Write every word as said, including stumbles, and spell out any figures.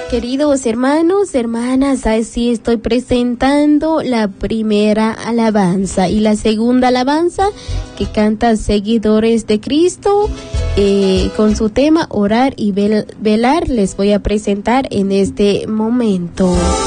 Queridos hermanos, hermanas, así estoy presentando la primera alabanza y la segunda alabanza que canta Seguidores de Cristo eh, con su tema Orar y vel- Velar. Les voy a presentar en este momento.